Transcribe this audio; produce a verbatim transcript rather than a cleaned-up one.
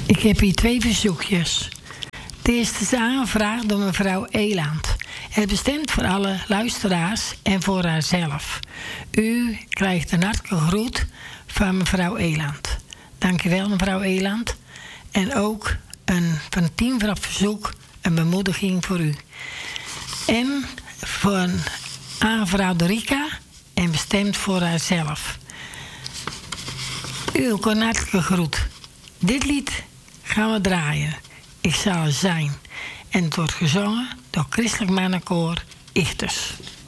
Ik heb hier twee verzoekjes. De eerste is aangevraagd door mevrouw Eland. Het is bestemd voor alle luisteraars en voor haarzelf. U krijgt een hartelijke groet van mevrouw Eland. Dankjewel mevrouw Eland. En ook een, van het team van het verzoek een bemoediging voor u. En voor een aangevraagd door Rika en bestemd voor haarzelf. U ook een hartelijke groet. Dit lied gaan we draaien. Ik zal er zijn. En het wordt gezongen door Christelijk Mannenkoor Ichters.